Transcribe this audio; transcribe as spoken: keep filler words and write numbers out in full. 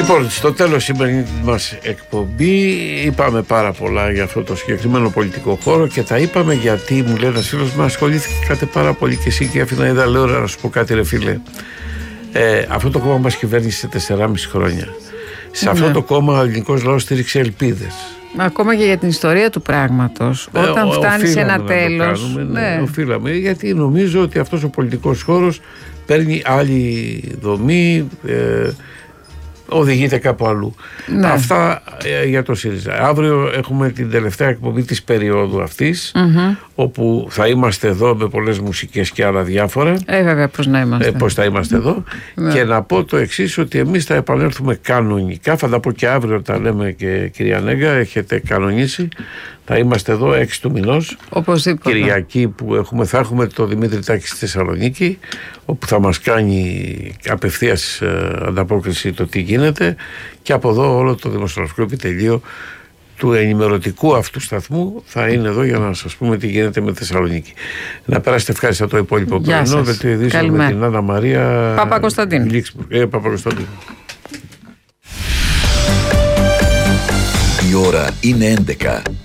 Λοιπόν, στο τέλος σημερινή μας εκπομπή είπαμε πάρα πολλά για αυτό το συγκεκριμένο πολιτικό χώρο και τα είπαμε γιατί μου λέει ένας φίλος μου, ασχολήθηκατε πάρα πολύ και εσύ και Αθηναίδα. Λέω, να σου πω κάτι ρε φίλε, ε, αυτό το κόμμα μας κυβέρνησε τεσσεράμιση χρόνια. Σε αυτό ναι. το κόμμα ο ελληνικός λαός στήριξε ελπίδες. Ακόμα και για την ιστορία του πράγματος. Ε, Όταν ο, φτάνει σε ένα τέλος. Το κάνουμε, ναι, ναι. Οφείλαμε, γιατί νομίζω ότι αυτός ο πολιτικός χώρος παίρνει άλλη δομή, ε, οδηγείται κάπου αλλού. Ναι. Αυτά ε, για το ΣΥΡΙΖΑ. Αύριο έχουμε την τελευταία εκπομπή της περίοδου αυτής, mm-hmm. όπου θα είμαστε εδώ με πολλές μουσικές και άλλα διάφορα. Ε, βέβαια, πώς να είμαστε. Ε, πώς θα είμαστε εδώ. Ναι. Και να πω το εξής, ότι εμείς θα επανέλθουμε κανονικά. Θα τα πω και αύριο, τα λέμε και κυρία Νέγκα, έχετε κανονίσει. Θα είμαστε εδώ έξι του μηνός. Οπωσδήποτε. Κυριακή που έχουμε, θα έχουμε το Δημήτρη Τάκη στη Θεσσαλονίκη, όπου θα μας κάνει απευθείας ε, ανταπόκριση το τι γίνεται, και από εδώ όλο το δημοσιογραφικό επιτελείο του ενημερωτικού αυτού σταθμού θα είναι εδώ για να σας πούμε τι γίνεται με Θεσσαλονίκη. Να περάσετε ευχάριστα το υπόλοιπο πρωινό. Βελτιωδήσω με την Άννα Μαρία Παπακοσταντίνου. Ε, Παπακοσταντίνου. Η ώρα είναι έντεκα.